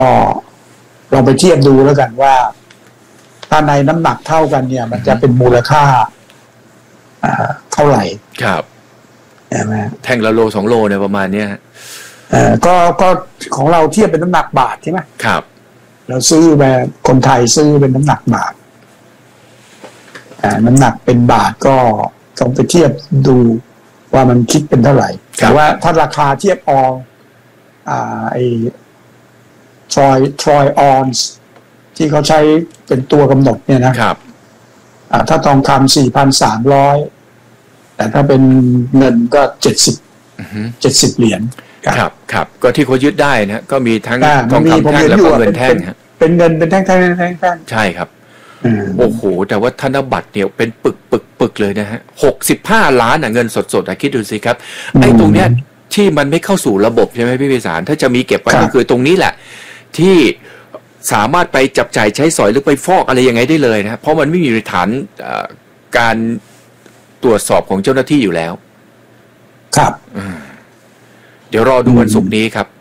เราไปเทียบดูแล้วกันว่าถ้าในน้ำหนักเท่ากันเนี่ยมันจะเป็นมูลค่าเท่าไหร่ครับใช่ไหมแท่งละโล2 โลเนี่ยประมาณเนี้ยก็ของเราเทียบเป็นน้ำหนักบาทใช่ไหมครับเราซื้อแบบคนไทยซื้อเป็นน้ำหนักบาทน้ำหนักเป็นบาทก็ต้องไปเทียบดูว่ามันคิดเป็นเท่าไหร่แต่ว่าถ้าราคาเทียบไอ้ทรอยออนซ์ที่เขาใช้เป็นตัวกำหนดเนี่ยนะครับถ้าทองคำ 4,300 แต่ถ้าเป็นเงินก็70เหรียญครับก็ที่เขายึดได้นะก็มีทั้งทองคำแท่งและเงินแท่งเป็นเงินเป็นแท่งใช่ครับโอ้โหแต่ว่าธนบัตรเนี่ยเป็นปึกเลยนะฮะ65 ล้านเงินสดคิดดูสิครับไอ้ตรงเนี้ยที่มันไม่เข้าสู่ระบบใช่ไหมพี่พิสารถ้าจะมีเก็บไว้ก็คือตรงนี้แหละที่สามารถไปจับจ่ายใช้สอยหรือไปฟอกอะไรยังไงได้เลยนะเพราะมันไม่มีฐานการตรวจสอบของเจ้าหน้าที่อยู่แล้วครับเดี๋ยวรอดูวันศุกร์นี้ครับ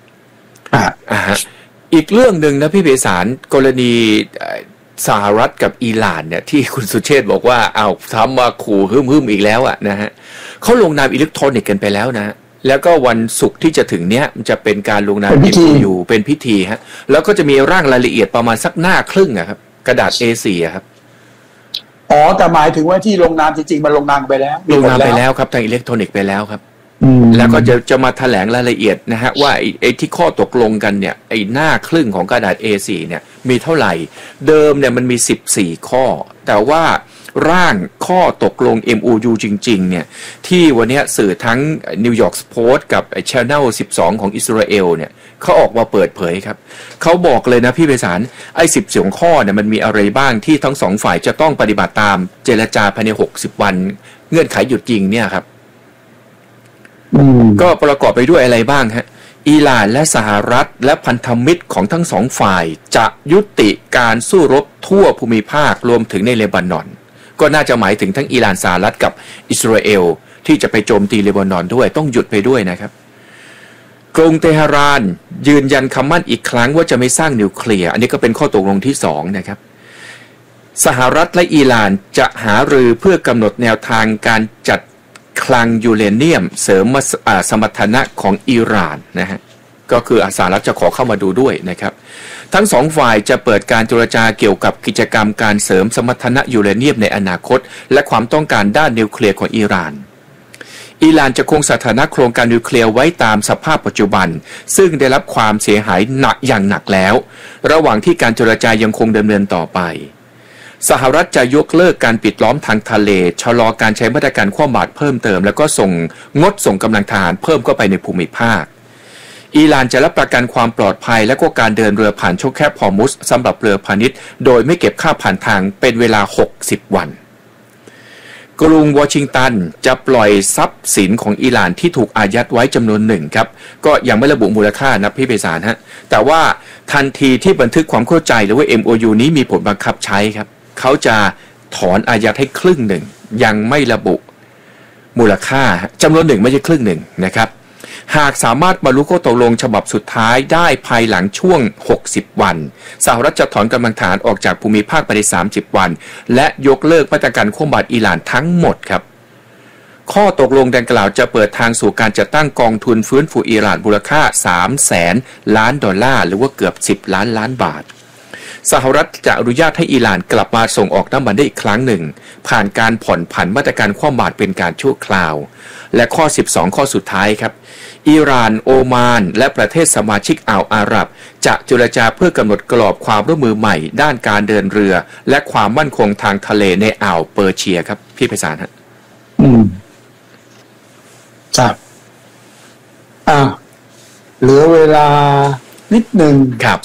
อีกเรื่องหนึ่งนะพี่พิสารกรณีสหรัฐกับอิหร่านเนี่ยที่คุณสุเชษฐ์บอกว่าเอาทำมาขู่ฮึ่มอีกแล้วนะฮะเขาลงนามอิเล็กทรอนิกส์กันไปแล้วนะแล้วก็วันศุกร์ที่จะถึงเนี้ยมันจะเป็นการลงนาม MOU เป็นพิธีฮะแล้วก็จะมีร่างรายละเอียดประมาณสักหน้าครึ่งครับกระดาษ A4 ครับแต่หมายถึงว่าที่ลงนามจริงๆมันลงนามไปแล้วลงนามไปแล้วครับทางอิเล็กทรอนิกส์ไปแล้วครับแล้วก็จะมาแถลงรายละเอียดนะฮะว่าไอ้ที่ข้อตกลงกันเนี่ยไอ้หน้าครึ่งของกระดาษ A4 เนี่ยมีเท่าไหร่เดิมเนี่ยมันมี14 ข้อแต่ว่าร่างข้อตกลง MOU จริงๆเนี่ยที่วันนี้สื่อทั้ง New York Post กับ Channel 12 ของอิสราเอลเนี่ยเขาออกมาเปิดเผยครับเขาบอกเลยนะพี่ไพศาลไอ้12 ข้อเนี่ยมันมีอะไรบ้างที่ทั้งสองฝ่ายจะต้องปฏิบัติตามเจรจาภายใน60 วันเงื่อนไขหยุดยิงเนี่ยครับก็ประกอบไปด้วยอะไรบ้างฮะอิหร่านและสหรัฐและพันธมิตรของทั้งสองฝ่ายจะยุติการสู้รบทั่วภูมิภาครวมถึงในเลบานอนก็น่าจะหมายถึงทั้งอิหร่านสหรัฐกับอิสราเอลที่จะไปโจมตีเลบานอนด้วยต้องหยุดไปด้วยนะครับกรุงเตหะรานยืนยันคำมั่นอีกครั้งว่าจะไม่สร้างนิวเคลียร์อันนี้ก็เป็นข้อตกลงที่2นะครับสหรัฐและอิหร่านจะหารือเพื่อกำหนดแนวทางการจัดคลังยูเรเนียมเสริมสมรรถนะของอิหร่านนะฮะก็คือสหรัฐจะขอเข้ามาดูด้วยนะครับทั้งสองฝ่ายจะเปิดการเจรจาเกี่ยวกับกิจกรรมการเสริมสมรรถนะยูเรเนียมในอนาคตและความต้องการด้านนิวเคลียร์ของอิหร่านอิหร่านจะคงสถานะโครงการนิวเคลียร์ไว้ตามสภาพปัจจุบันซึ่งได้รับความเสียหายหนักอย่างหนักแล้วระหว่างที่การเจรจายังคงดำเนินต่อไปสหรัฐจะยกเลิกการปิดล้อมทางทะเลชะลอการใช้มาตรการคว่ำบาตรเพิ่มเติมแล้วก็งดส่งกำลังทหารเพิ่มเข้าไปในภูมิภาคอิหร่านจะรับประกันความปลอดภัยและก็การเดินเรือผ่านช่องแคบฮอร์มุซสำหรับเรือพาณิชย์โดยไม่เก็บค่าผ่านทางเป็นเวลา60 วันกรุงวอชิงตันจะปล่อยทรัพย์สินของอิหร่านที่ถูกอายัดไว้จำนวนหนึ่งครับก็ยังไม่ระบุมูลค่านะพี่ไพศาลฮะแต่ว่าทันทีที่บันทึกความเข้าใจหรือว่า MOU นี้มีผลบังคับใช้ครับเขาจะถอนอายัดให้ครึ่งหนึ่งยังไม่ระบุมูลค่าจำนวนหนึ่งไม่ใช่ครึ่งหนึ่งนะครับหากสามารถบรรลุข้อตกลงฉบับสุดท้ายได้ภายหลังช่วง60 วันสหรัฐจะถอนกำลังทหารออกจากภูมิภาคภายใน30 วันและยกเลิกมาตรการคว่ำบาตรอิหร่านทั้งหมดครับข้อตกลงดังกล่าวจะเปิดทางสู่การจัดตั้งกองทุนฟื้นฟูอิหร่านมูลค่า$300 ล้านหรือว่าเกือบ10 ล้านบาทสหรัฐจะอนุญาตให้อิหร่านกลับมาส่งออกน้ำมันได้อีกครั้งหนึ่งผ่านการผ่อนผันมาตรการคว่ำบาตรเป็นการชั่วคราวและข้อ12ข้อสุดท้ายครับอิหร่านโอมานและประเทศสมาชิกอ่าวอาหรับจะเจรจาเพื่อกำหนดกรอบความร่วมมือใหม่ด้านการเดินเรือและความมั่นคงทางทะเลในอ่าวเปอร์เซียครับพี่ไพศาลฮะครับเหลือเวลานิดหนึ่งครับ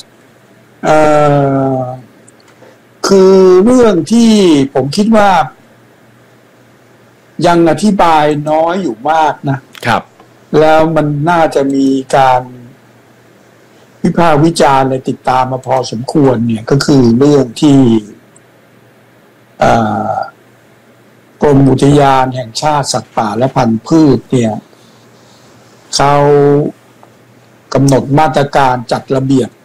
คือเรื่องที่ผมคิดว่ายังอธิบายน้อยอยู่มากนะครับแล้วมันน่าจะมีการวิพากษ์วิจารณ์และติดตามมาพอสมควรเนี่ยก็คือเรื่องที่กรมอุทยานแห่งชาติสัตว์ป่าและพันธุ์พืชเนี่ยเขากำหนดมาตรการจัดระเบียบ